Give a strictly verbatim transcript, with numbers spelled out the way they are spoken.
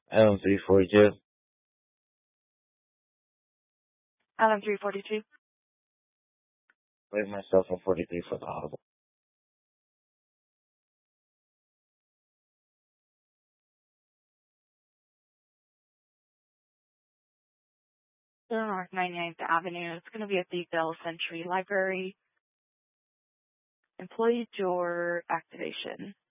Adam three forty-two. Adam three forty-two. Wait myself on forty-three for the audible. North ninety-ninth Avenue. It's going to be at the Bell Century Library. Employee door activation.